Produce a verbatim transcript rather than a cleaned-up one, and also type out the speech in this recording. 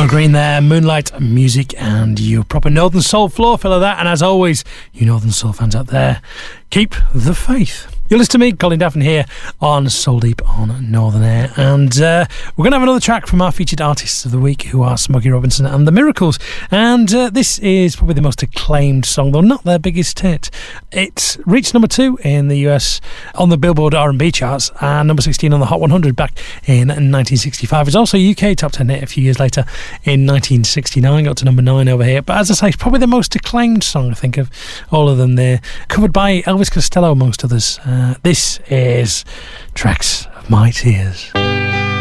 Al Green there, Moonlight Music, and your proper Northern Soul floor filler that. And as always, you Northern Soul fans out there, keep the faith. You're listening to me, Colin Daffin, here on Soul Deep on Northern Air. And uh, we're going to have another track from our featured artists of the week, who are Smokey Robinson and The Miracles. And uh, this is probably the most acclaimed song, though not their biggest hit. It reached number two in the U S on the Billboard R and B charts, and number sixteen on the Hot one hundred back in nineteen sixty-five. It's also a U K top ten hit a few years later in nineteen sixty-nine, got to number nine over here. But as I say, it's probably the most acclaimed song, I think, of all of them there. Covered by Elvis Costello, amongst others. Uh, this is Tracks of My Tears.